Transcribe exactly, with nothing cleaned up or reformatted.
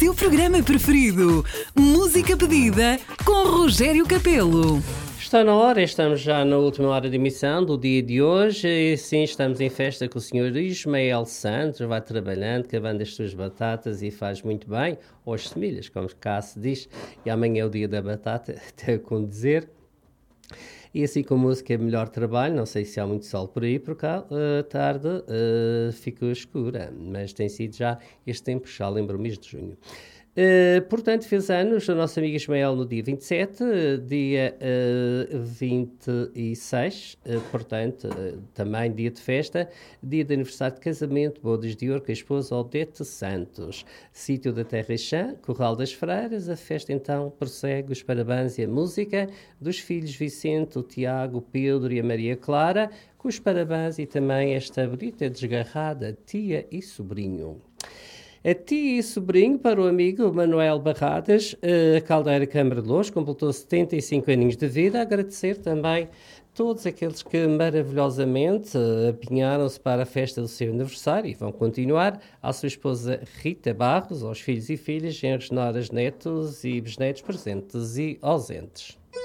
teu programa preferido. Música pedida com Rogério Capelo. Está na hora, estamos já na última hora de emissão do dia de hoje e sim, estamos em festa com o senhor Ismael Santos, vai trabalhando, cavando as suas batatas e faz muito bem, ou as semilhas, como cá se diz, e amanhã é o dia da batata, até com dizer. E assim com música é melhor trabalho, não sei se há muito sol por aí, por cá, a tarde uh, ficou escura, mas tem sido já este tempo, já lembro o mês de junho. Uh, portanto, fez anos o nosso amigo Ismael no dia vinte e sete, dia uh, vinte e seis, uh, portanto, uh, também dia de festa, dia de aniversário de casamento, bodas de ouro com a esposa Odete Santos, sítio da Terra Chã, Corral das Freiras. A festa então prossegue os parabéns e a música dos filhos Vicente, o Tiago, o Pedro e a Maria Clara, com os parabéns e também esta bonita desgarrada tia e sobrinho. A tia e sobrinho para o amigo Manuel Barradas, a Caldeira Câmara de Loures, completou setenta e cinco aninhos de vida. Agradecer também todos aqueles que maravilhosamente apinharam-se para a festa do seu aniversário e vão continuar, à sua esposa Rita Barros, aos filhos e filhas, genros, noras, netos e bisnetos presentes e ausentes.